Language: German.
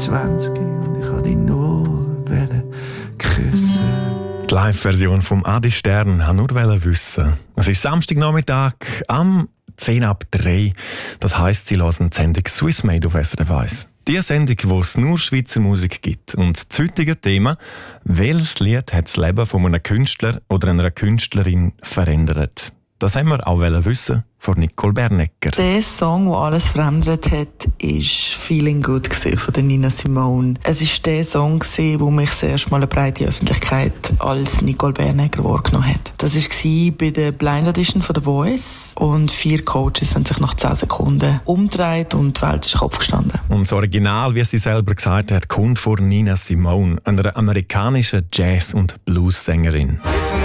20 und ich wollte dich nur küssen. Die Live-Version vom Adi Stern wollte nur wissen. Es ist Samstagnachmittag am 10 ab 3. Das heisst, Sie hören die Sendung Swiss Made auf SRF 1. Die Sendung, wo es nur Schweizer Musik gibt. Und das heutige Thema: welches Lied hat das Leben von einem Künstler oder einer Künstlerin verändert? Das haben wir auch wissen von Nicole Bernecker. Der Song, der alles verändert hat, war «Feeling Good» von der Nina Simone. Es war der Song, der mich das erste Mal eine breite Öffentlichkeit als Nicole Bernecker wahrgenommen hat. Das war bei der Blind Audition von The Voice und 4 Coaches haben sich nach 10 Sekunden umgedreht und die Welt ist Kopf gestanden. Und das Original, wie sie selber gesagt hat, kommt von Nina Simone, einer amerikanischen Jazz- und Blues-Sängerin.